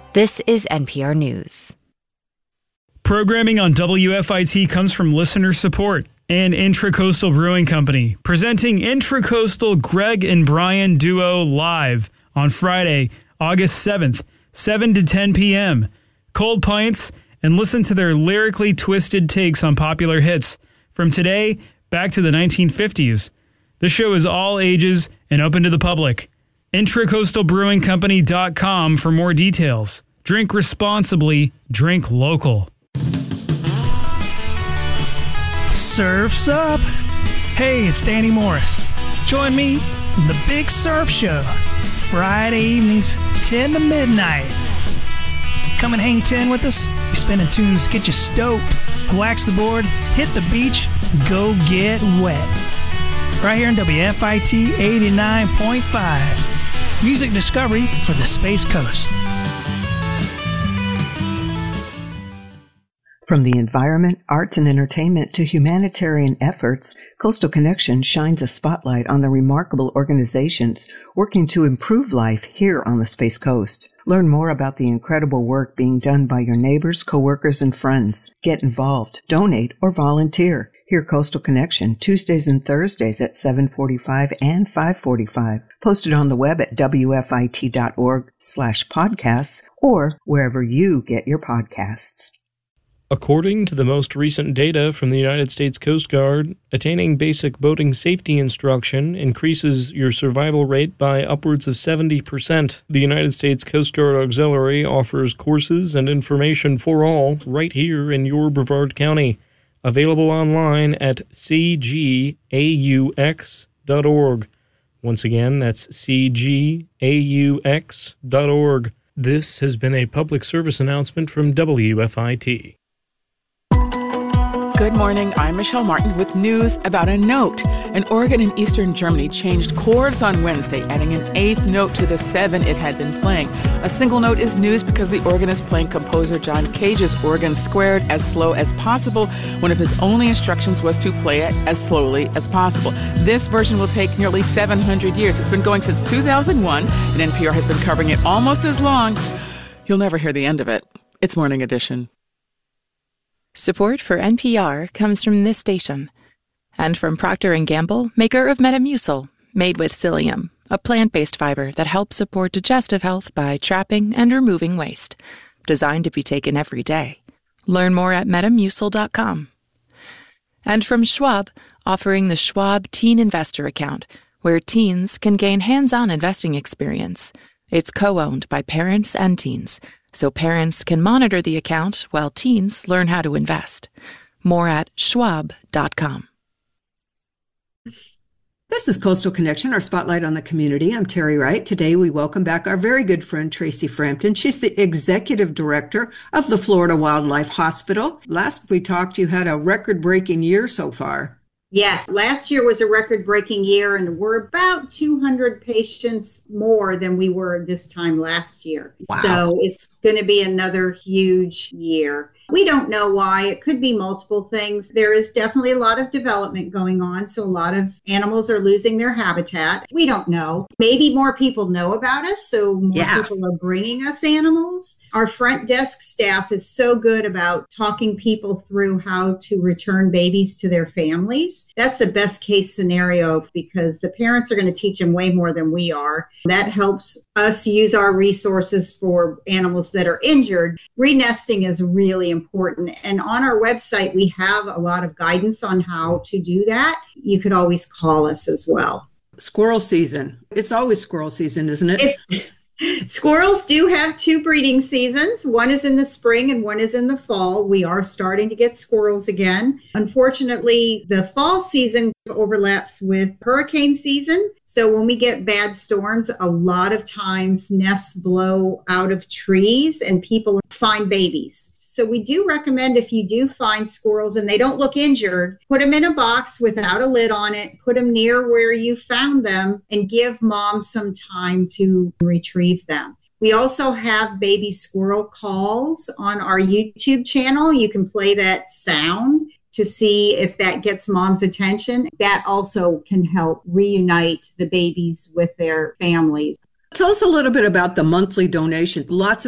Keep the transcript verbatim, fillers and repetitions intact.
This is N P R News. Programming on W F I T comes from listener support and Intracoastal Brewing Company, presenting Intracoastal Greg and Brian Duo live on Friday, August seventh, seven to ten p.m. Cold pints and listen to their lyrically twisted takes on popular hits from today back to the nineteen fifties. The show is all ages and open to the public. Intracoastal Brewing Company dot com for more details. Drink responsibly, drink local. Surf's up. Hey, it's Danny Morris. Join me in the Big Surf Show, Friday evenings, ten to midnight. Come and hang ten with us. Be spinning tunes, get you stoked, wax the board, hit the beach, go get wet. Right here in W F I T eighty-nine point five. Music discovery for the Space Coast. From the environment, arts, and entertainment to humanitarian efforts, Coastal Connection shines a spotlight on the remarkable organizations working to improve life here on the Space Coast. Learn more about the incredible work being done by your neighbors, coworkers, and friends. Get involved, donate, or volunteer. Hear Coastal Connection Tuesdays and Thursdays at seven forty-five and five forty-five. Posted on the web at W F I T dot org slash podcasts or wherever you get your podcasts. According to the most recent data from the United States Coast Guard, attaining basic boating safety instruction increases your survival rate by upwards of seventy percent. The United States Coast Guard Auxiliary offers courses and information for all right here in your Brevard County. Available online at c g a u x dot org. Once again, that's c g a u x dot org. This has been a public service announcement from W F I T. Good morning, I'm Michelle Martin with news about a note. An organ in eastern Germany changed chords on Wednesday, adding an eighth note to the seven it had been playing. A single note is news because the organ is playing composer John Cage's organ squared as slow as possible. One of his only instructions was to play it as slowly as possible. This version will take nearly seven hundred years. It's been going since two thousand one, and N P R has been covering it almost as long. You'll never hear the end of it. It's Morning Edition. Support for N P R comes from this station and from Procter and Gamble, maker of Metamucil, made with psyllium, a plant-based fiber that helps support digestive health by trapping and removing waste. Designed to be taken every day. Learn more at metamucil dot com. And from Schwab, offering the Schwab Teen Investor Account, where teens can gain hands-on investing experience. It's co-owned by parents and teens, so parents can monitor the account while teens learn how to invest. More at schwab dot com. This is Coastal Connection, our spotlight on the community. I'm Terry Wright. Today we welcome back our very good friend Tracy Frampton. She's the executive director of the Florida Wildlife Hospital. Last we talked, you had a record-breaking year so far. Yes, last year was a record-breaking year, and we're about two hundred patients more than we were this time last year. Wow. So it's going to be another huge year. We don't know why. It could be multiple things. There is definitely a lot of development going on, so a lot of animals are losing their habitat. We don't know. Maybe more people know about us, so more yeah. people are bringing us animals. Our front desk staff is so good about talking people through how to return babies to their families. That's the best case scenario because the parents are going to teach them way more than we are. That helps us use our resources for animals that are injured. Renesting is really important. And on our website, we have a lot of guidance on how to do that. You could always call us as well. Squirrel season. It's always squirrel season, isn't it? It's- Squirrels do have two breeding seasons. One is in the spring and one is in the fall. We are starting to get squirrels again. Unfortunately, the fall season overlaps with hurricane season. So when we get bad storms, a lot of times nests blow out of trees and people find babies. So we do recommend if you do find squirrels and they don't look injured, put them in a box without a lid on it, put them near where you found them, and give mom some time to retrieve them. We also have baby squirrel calls on our YouTube channel. You can play that sound to see if that gets mom's attention. That also can help reunite the babies with their families. Tell us a little bit about the monthly donation. Lots of